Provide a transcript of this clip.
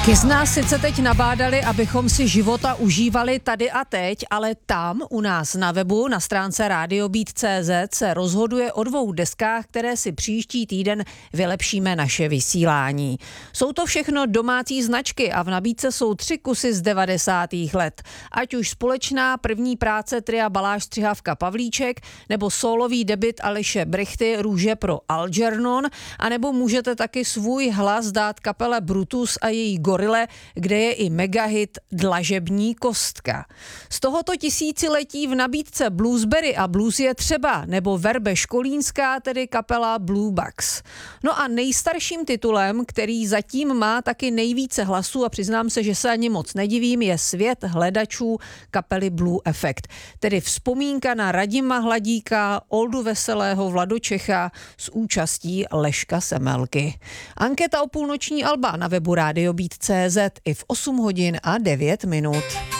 Taky z nás sice teď nabádali, abychom si života užívali tady a teď, ale tam u nás na webu na stránce radiobeat.cz se rozhoduje o 2 deskách, které si příští týden vylepšíme naše vysílání. Jsou to všechno domácí značky a v nabídce jsou 3 kusy z 90. let. Ať už společná první práce tria Baláž Střihavka Pavlíček, nebo sólový debut Aleše Brychty Růže pro Algernon, anebo můžete taky svůj hlas dát kapele Brutus a její Gorile, kde je i megahit Dlažební kostka. Z tohoto tisíciletí v nabídce Bluesberry a blues je třeba, nebo Verbe Školínská, tedy kapela Blue Bucks. No a nejstarším titulem, který zatím má taky nejvíce hlasů a přiznám se, že se ani moc nedivím, je Svět hledačů kapely Blue Effect. Tedy vzpomínka na Radima Hladíka, Oldu Veselého, Vlado Čecha s účastí Leška Semelky. Anketa o půlnoční alba na webu radiobeat.cz i v 8 hodin a 9 minut.